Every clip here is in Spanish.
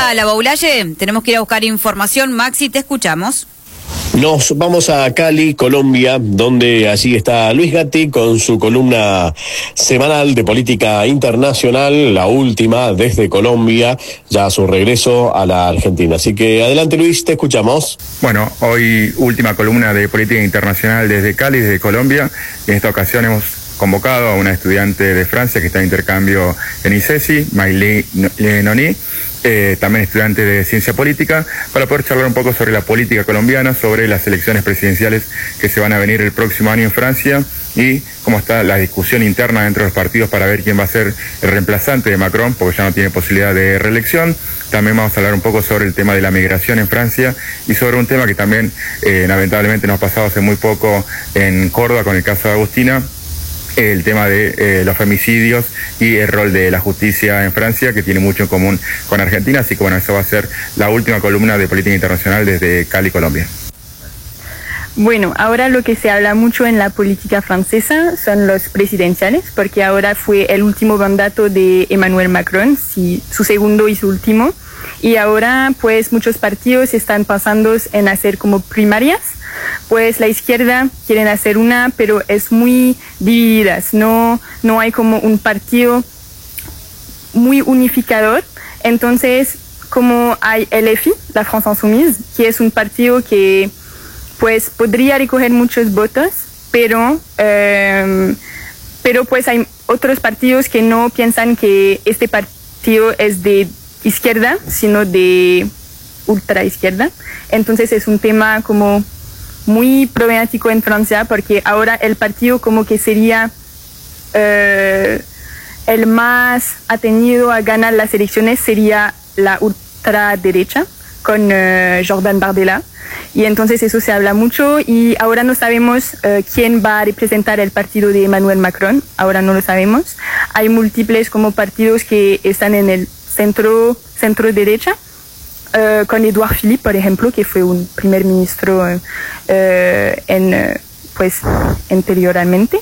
a La Baulalle, tenemos que ir a buscar información. Maxi, te escuchamos. Nos vamos a Cali, Colombia, donde allí está Luis Gatti con su columna semanal de política internacional, la última desde Colombia, ya a su regreso a la Argentina. Así que adelante, Luis, te escuchamos. Bueno, hoy última columna de política internacional desde Cali, desde Colombia. En esta ocasión hemos convocado a una estudiante de Francia que está de intercambio en ICESI, Maïli Noni, también estudiante de ciencia política, para poder charlar un poco sobre la política colombiana, sobre las elecciones presidenciales que se van a venir el próximo año en Francia y cómo está la discusión interna dentro de los partidos para ver quién va a ser el reemplazante de Macron, porque ya no tiene posibilidad de reelección. También vamos a hablar un poco sobre el tema de la migración en Francia y sobre un tema que también lamentablemente nos ha pasado hace muy poco en Córdoba con el caso de Agustina, el tema de los femicidios y el rol de la justicia en Francia, que tiene mucho en común con Argentina. Así que bueno, esa va a ser la última columna de política internacional desde Cali, Colombia. Bueno, ahora lo que se habla mucho en la política francesa son los presidenciales, porque ahora fue el último mandato de Emmanuel Macron, su segundo y su último, y ahora pues muchos partidos están pasando en hacer como primarias. Pues la izquierda quieren hacer una, pero es muy divididas, no hay como un partido muy unificador. Entonces, como hay LFI, la France Insoumise, que es un partido que pues podría recoger muchos votos, pero pues hay otros partidos que no piensan que este partido es de izquierda, sino de ultra izquierda. Entonces es un tema como muy problemático en Francia, porque ahora el partido como que sería el más atenido a ganar las elecciones sería la ultraderecha con Jordan Bardella, y entonces eso se habla mucho y ahora no sabemos quién va a representar el partido de Emmanuel Macron, ahora no lo sabemos. Hay múltiples como partidos que están en el centro derecha, con Edouard Philippe, por ejemplo, que fue un primer ministro anteriormente.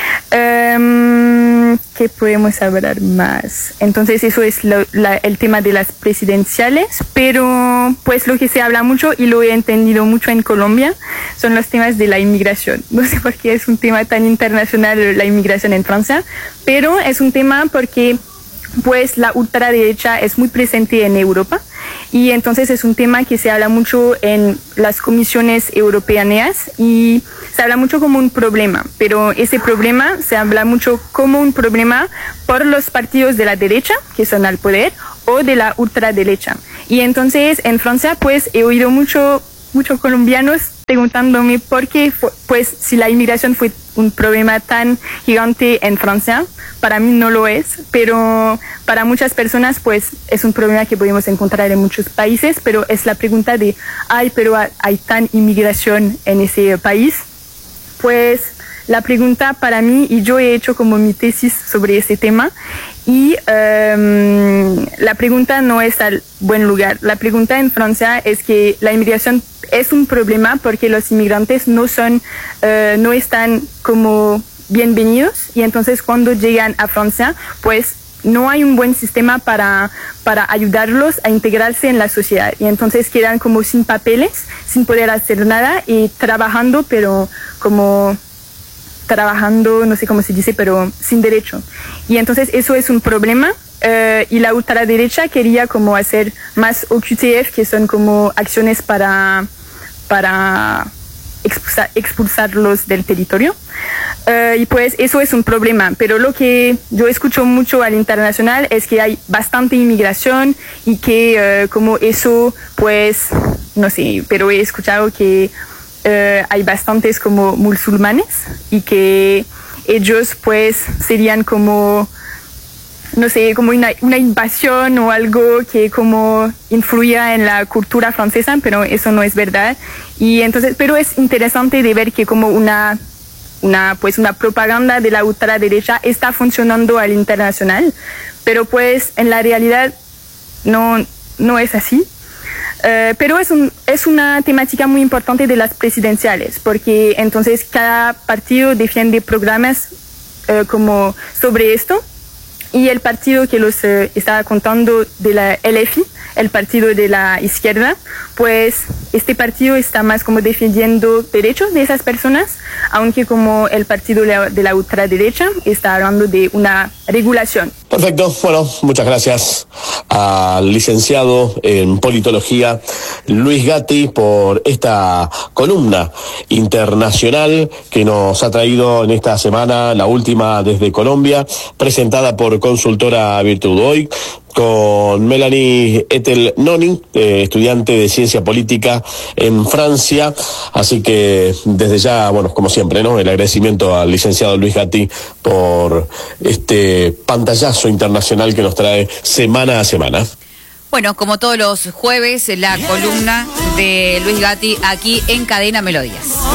¿Qué podemos hablar más? Entonces eso es el tema de las presidenciales, pero pues lo que se habla mucho y lo he entendido mucho en Colombia son los temas de la inmigración. No sé por qué es un tema tan internacional la inmigración en Francia, pero es un tema porque pues la ultraderecha es muy presente en Europa y entonces es un tema que se habla mucho en las comisiones europeas y se habla mucho como un problema, pero ese problema se habla mucho como un problema por los partidos de la derecha que son al poder o de la ultraderecha. Y entonces en Francia pues he oído muchos colombianos preguntándome por qué, pues si la inmigración fue un problema tan gigante en Francia. Para mí no lo es, pero para muchas personas pues es un problema que podemos encontrar en muchos países, pero es la pregunta de, pero hay tan inmigración en ese país. Pues la pregunta para mí, y yo he hecho como mi tesis sobre ese tema, y la pregunta no es al buen lugar. La pregunta en Francia es que la inmigración es un problema porque los inmigrantes no están como bienvenidos, y entonces cuando llegan a Francia pues no hay un buen sistema para ayudarlos a integrarse en la sociedad, y entonces quedan como sin papeles, sin poder hacer nada y trabajando, pero como trabajando, no sé cómo se dice, pero sin derecho. Y entonces eso es un problema, y la ultraderecha quería como hacer más OQTF, que son como acciones para expulsarlos del territorio. Y pues eso es un problema, pero lo que yo escucho mucho al internacional es que hay bastante inmigración y que como eso, pues, no sé, pero he escuchado que hay bastantes como musulmanes y que ellos pues serían como, no sé, como una invasión o algo que como influía en la cultura francesa, pero eso no es verdad. Y entonces, pero es interesante de ver que como una propaganda de la ultraderecha está funcionando al internacional, pero pues en la realidad no es así. Pero es una temática muy importante de las presidenciales, porque entonces cada partido defiende programas como sobre esto, y el partido que los estaba contando de la LFI, el partido de la izquierda, pues este partido está más como defendiendo derechos de esas personas, aunque como el partido de la ultraderecha está hablando de una regulación. Perfecto, bueno, muchas gracias al licenciado en politología Luis Gatti por esta columna internacional que nos ha traído en esta semana, la última desde Colombia, presentada por Consultora Virtud. Hoy con Melanie Etel-Noni, estudiante de Ciencia Política en Francia. Así que desde ya, bueno, como siempre, ¿no? El agradecimiento al licenciado Luis Gatti por este pantallazo internacional que nos trae semana a semana. Bueno, como todos los jueves, la columna de Luis Gatti aquí en Cadena Melodías.